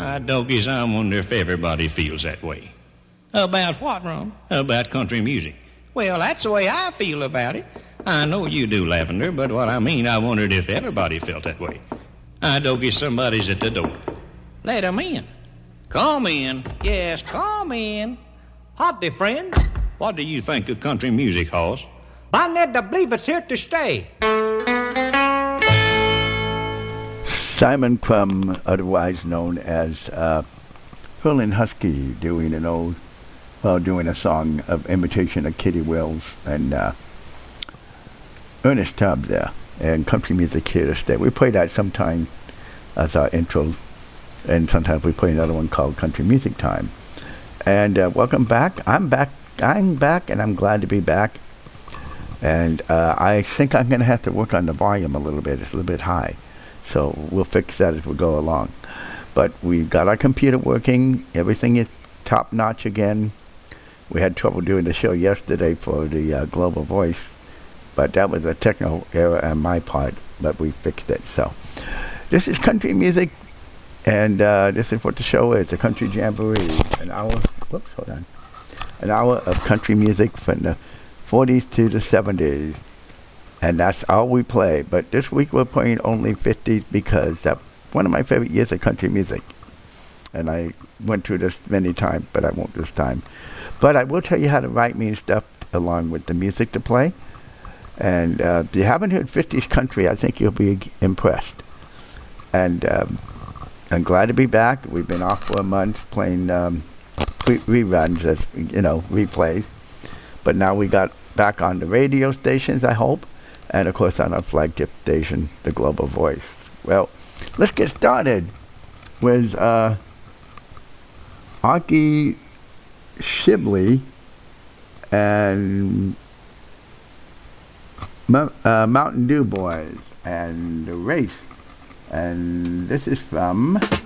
Dogies, I wonder if everybody feels that way. About what, Ron? About country music. Well, that's the way I feel about it. I know you do, Lavender, but what I mean, I wondered if everybody felt that way. Dogie, somebody's at the door. Let him in. Come in. Yes, come in. Howdy, friend. What do you think of country music, Hoss? I need to believe it's here to stay. Simon Crumb, otherwise known as Ferlin Husky, doing a song of imitation of Kitty Wills and Ernest Tubb there, and country music here to stay. We play that sometime as our intro, and sometimes we play another one called Country Music Time. And welcome back. I'm back, and I'm glad to be back. And I think I'm going to have to work on the volume a little bit. It's a little bit high. So we'll fix that as we go along. But we've got our computer working. Everything is top-notch again. We had trouble doing the show yesterday for the Global Voice. But that was a technical error on my part. But we fixed it. So this is country music. And this is what the show is. The Country Jamboree. An hour of country music from the 40s to the 70s. And that's all we play. But this week we're playing only 50s because that's one of my favorite years of country music. And I went through this many times, but I won't this time. But I will tell you how to write me and stuff along with the music to play. And if you haven't heard 50s country, I think you'll be impressed. And I'm glad to be back. We've been off for a month playing reruns, as replays. But now we got back on the radio stations, I hope. And, of course, on our flagship station, the Global Voice. Well, let's get started with Aki Shibley and Mountain Dew Boys and The Race. And this is from